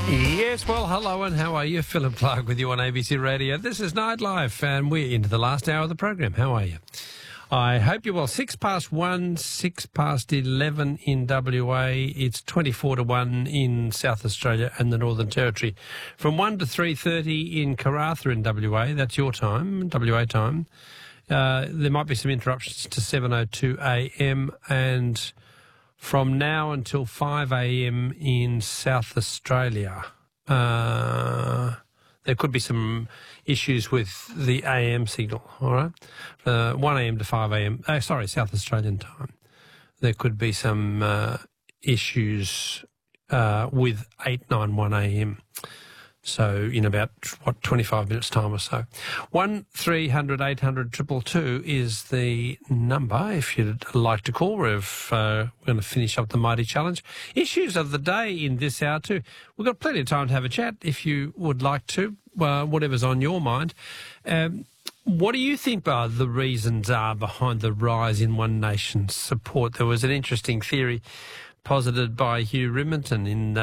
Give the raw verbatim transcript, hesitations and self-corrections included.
Yes, well, hello and how are you? Philip Clark with you on A B C Radio. This is Nightlife and we're into the last hour of the program. How are you? I hope you're well. Six past one, six past eleven in W A. It's twenty-four to one in South Australia and the Northern Territory. From one to three thirty in Karratha in W A. That's your time, W A time. Uh, there might be some interruptions to seven oh two a m and from now until five a m in South Australia. Uh, there could be some issues with the A M signal, all right? Uh, one a m to five a m, oh, sorry, South Australian time. There could be some uh, issues uh, with eight ninety-one a m. So in about, what, twenty-five minutes' time or so. one three hundred eight hundred two two two is the number if you'd like to call. We're, uh, we're going to finish up the Mighty Challenge. Issues of the day in this hour too. We've got plenty of time to have a chat if you would like to, uh, whatever's on your mind. Um, what do you think uh, the reasons are behind the rise in One Nation's support? There was an interesting theory posited by Hugh Riminton in... Uh,